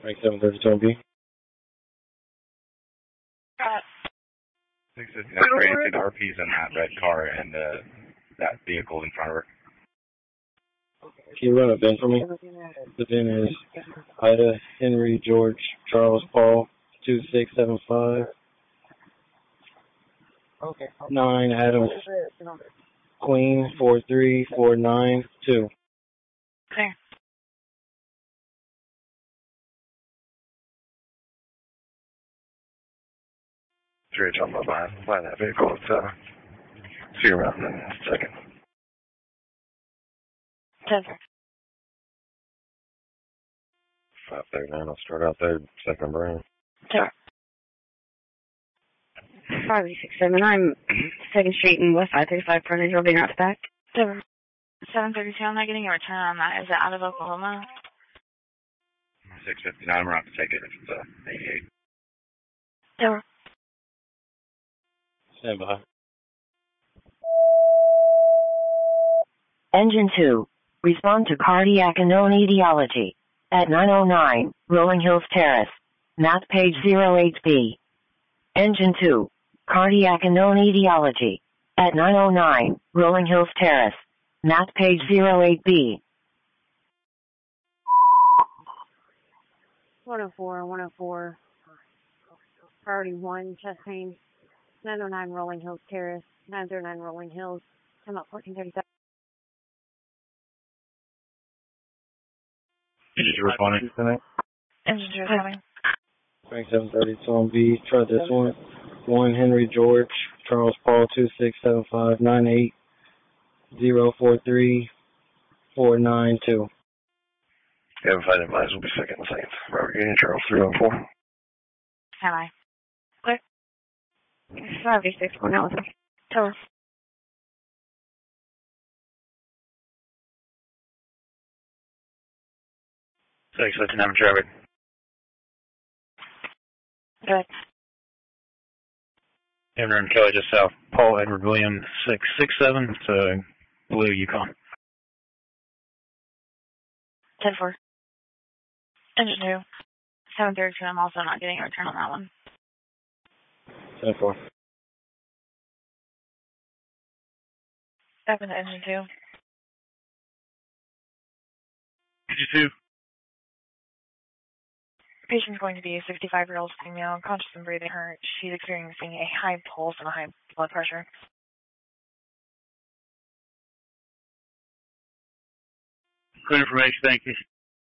Frank 732 B. 659 trying to see the RPs in that red car and that vehicle in front of her. Can you run a VIN for me? The VIN is Ida Henry George Charles Paul 2675 9 Adam Queen 43492. Clear. Sure, jump up behind that vehicle. See you around in a second. 10. 539, I'll start out there, second Brown. Sure. 5679 2nd Street and West 535 frontage, roving out to back. 732, I'm not getting a return on that. Is it out of Oklahoma? 659, we're going to have to take it if it's 88. Sure. Stand by. Engine 2. Respond to cardiac unknown etiology. At 909, Rolling Hills Terrace. Map page 08B. Engine 2. Cardiac unknown etiology. At 909, Rolling Hills Terrace. Map page 08B. 104, priority 1, chest pain, 909 Rolling Hills Terrace, 909 Rolling Hills, come up 1437. Did you respond tonight? Engine 2 coming. Frank 732 on B. Try this one. 1 Henry George Charles Paul 2675 98043 Yeah, if I advise, we'll be second and second. Robert Union, Charles 314. Am I? Clear. 586 going out with them. Total. 659 traffic. Good. Denver and Kelly just south. Paul Edward William 667 to Blue Yukon. 10-4. Engine 2. 732, I'm also not getting a return on that one. 10-4. Back into engine 2. Engine 2. Patient's going to be a 65-year-old female, conscious and breathing her. She's experiencing a high pulse and a high blood pressure. Good information, thank you.